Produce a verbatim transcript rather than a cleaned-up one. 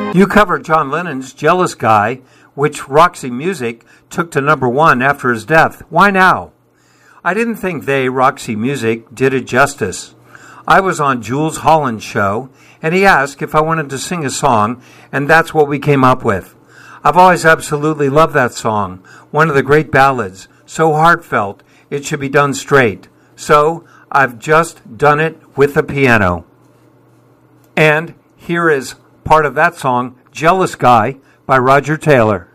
You covered John Lennon's Jealous Guy, which Roxy Music took to number one after his death. Why now? I didn't think they, Roxy Music, did it justice. I was on Jules Holland's show, and he asked if I wanted to sing a song, and that's what we came up with. I've always absolutely loved that song, one of the great ballads, so heartfelt it should be done straight. So I've just done it with the piano. And here is part of that song, Jealous Guy, by Roger Taylor.